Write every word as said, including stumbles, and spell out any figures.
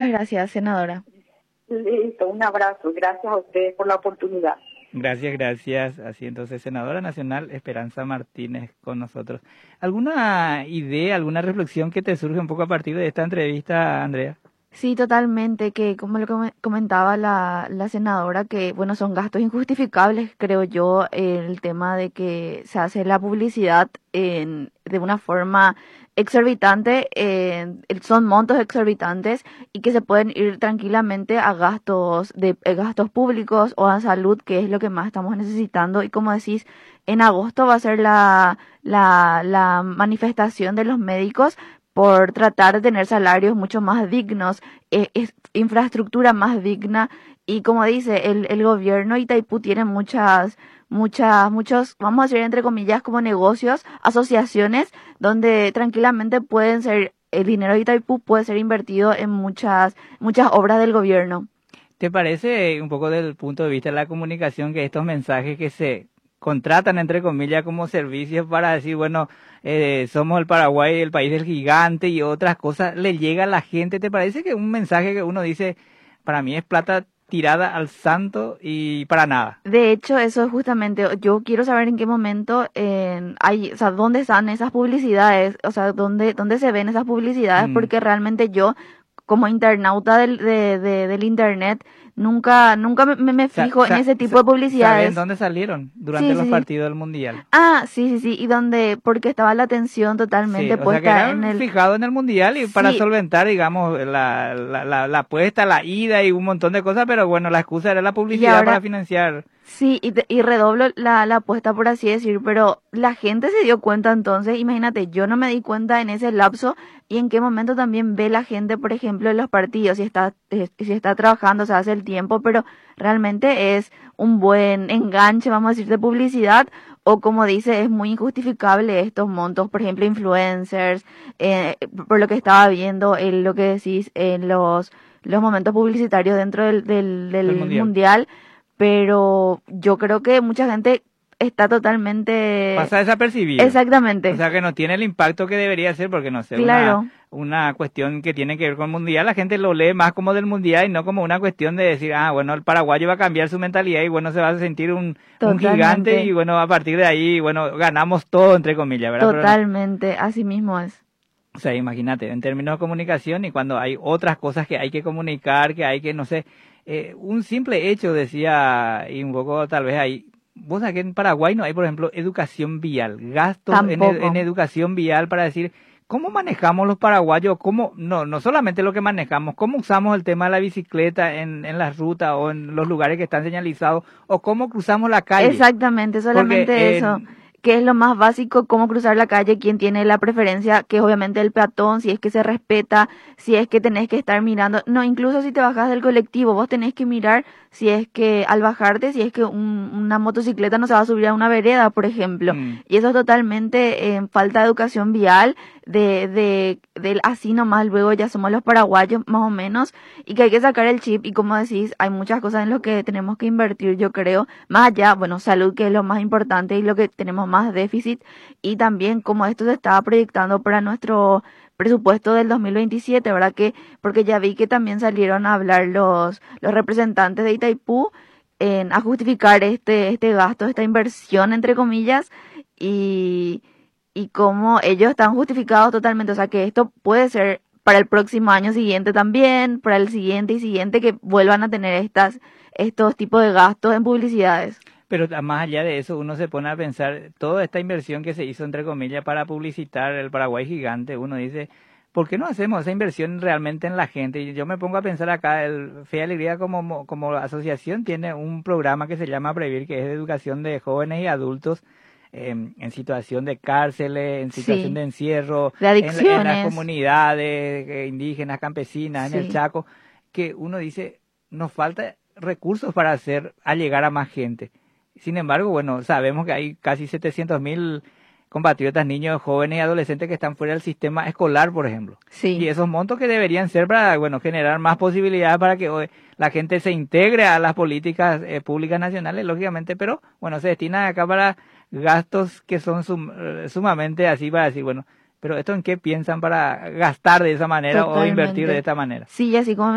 gracias, senadora. Listo, un abrazo. Gracias a ustedes por la oportunidad. Gracias, gracias. Así entonces, senadora nacional Esperanza Martínez con nosotros. ¿Alguna idea, alguna reflexión que te surge un poco a partir de esta entrevista, Andrea? Sí, totalmente, que como lo come- comentaba la, la senadora, que bueno, son gastos injustificables, creo yo, el tema de que se hace la publicidad en, de una forma exorbitante, eh, son montos exorbitantes y que se pueden ir tranquilamente a gastos de eh, gastos públicos o a salud, que es lo que más estamos necesitando. Y como decís, en agosto va a ser la, la, la manifestación de los médicos por tratar de tener salarios mucho más dignos, eh, es- infraestructura más digna y como dice, el, el gobierno de Itaipú tiene muchas, muchas, muchos, vamos a decir entre comillas, como negocios, asociaciones, donde tranquilamente pueden ser, el dinero de Itaipú puede ser invertido en muchas, muchas obras del gobierno. ¿Te parece un poco desde el punto de vista de la comunicación que estos mensajes que se contratan, entre comillas, como servicios para decir, bueno, eh, somos el Paraguay, el país del gigante y otras cosas, le llega a la gente? ¿Te parece que un mensaje que uno dice, para mí es plata tirada al santo y para nada? De hecho, eso es justamente, yo quiero saber en qué momento eh, hay, o sea, dónde están esas publicidades, o sea, dónde, dónde se ven esas publicidades, Mm. porque realmente yo, como internauta del, de, de- del internet, nunca, nunca me, me- me Sa- fijo en sa- ese tipo sa- de ¿Saben publicidades. dónde salieron? Durante Sí, los sí, sí. partidos del Mundial. Ah, sí, sí, sí, y donde, porque estaba la atención Sí, totalmente o sea que puesta en era el, fijado en el mundial y para sí, solventar, digamos, la, la, la, la apuesta, la ida y un montón de cosas, pero bueno, la excusa era la y publicidad para ahora financiar. sí, y, te- y redoblo la, la apuesta por así decir, pero la gente se dio cuenta entonces, imagínate, yo no me di cuenta en ese lapso y en qué momento también ve la gente, por ejemplo, en los partidos, si está, eh, si está trabajando, se hace el tiempo, pero realmente es un buen enganche, vamos a decir, de publicidad, o como dice, es muy injustificable estos montos, por ejemplo, influencers, eh, por lo que estaba viendo, en lo que decís, en los, los momentos publicitarios dentro del, del, Del del mundial. mundial, pero yo creo que mucha gente está totalmente... Pasa desapercibido. O Exactamente, sea que no tiene el impacto que debería ser porque no sé, una, claro, una cuestión que tiene que ver con el mundial, la gente lo lee más como del mundial y no como una cuestión de decir, ah, bueno, el paraguayo va a cambiar su mentalidad y bueno, se va a sentir un, un gigante y totalmente, bueno, a partir de ahí, bueno, ganamos todo entre comillas, ¿verdad? Pero no. totalmente, así mismo es. O sea, imagínate, en términos de comunicación y cuando hay otras cosas que hay que comunicar, que hay que, no sé, eh, un simple hecho decía, y un poco tal vez ahí, vos sabés que en Paraguay no hay, por ejemplo, educación vial, gastos en, ed- en Tampoco, educación vial para decir, ¿cómo manejamos los paraguayos? ¿Cómo, no, no solamente lo que manejamos, cómo usamos el tema de la bicicleta en, en las rutas o en los lugares que están señalizados, o cómo cruzamos la calle? exactamente, Porque solamente eso, en, que es lo más básico, cómo cruzar la calle, quién tiene la preferencia, que es obviamente el peatón, si es que se respeta, si es que tenés que estar mirando, no, incluso si te bajas del colectivo, vos tenés que mirar si es que al bajarte, si es que un- una motocicleta no se va a subir a una vereda, por ejemplo, mm, y eso es totalmente eh, falta de educación vial, de, de, del así nomás, luego ya somos los paraguayos más o menos, y que hay que sacar el chip, y como decís, hay muchas cosas en lo que tenemos que invertir, yo creo, más allá, bueno, salud, que es lo más importante y lo que tenemos más déficit, y también cómo esto se estaba proyectando para nuestro presupuesto del dos mil veintisiete, ¿verdad? Que, porque ya vi que también salieron a hablar los, los representantes de Itaipú en, a justificar este, este gasto, esta inversión, entre comillas, y, y cómo ellos están justificados totalmente, o sea que esto puede ser para el próximo año siguiente también, para el siguiente y siguiente, que vuelvan a tener estas, estos tipos de gastos en publicidades. pero ta- más allá de eso, uno se pone a pensar, toda esta inversión que se hizo, entre comillas, para publicitar el Paraguay gigante, uno dice, ¿por qué no hacemos esa inversión realmente en la gente? Y yo me pongo a pensar acá, el Fe y Alegría como, mo- como asociación tiene un programa que se llama Previr, que es de educación de jóvenes y adultos em, en situación de cárceles, en situación Sí, de encierro, de en, la- en las adicciones, comunidades eh, indígenas, campesinas, en el sí, Chaco, que uno dice, nos falta recursos para hacer, a llegar a más gente. Sin embargo, bueno, sabemos que hay casi setecientos mil compatriotas, niños, jóvenes y adolescentes que están fuera del sistema escolar, por ejemplo. Y sí. esos montos que deberían ser para, bueno, generar más posibilidades para que hoy la gente se integre a las políticas eh, públicas nacionales, lógicamente, pero, bueno, se destina acá para gastos que son sum- eh, sumamente así para decir, bueno, pero ¿esto en qué piensan para gastar de esa manera o invertir de Totalmente. esta manera? Sí, y así como